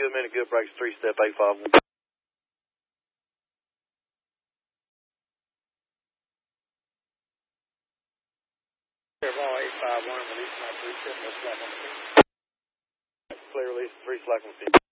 good minute, good brakes, 3-step 851. Ball 851, release my 3-step, no slack on the scene. Clear release, 3 slack on the scene.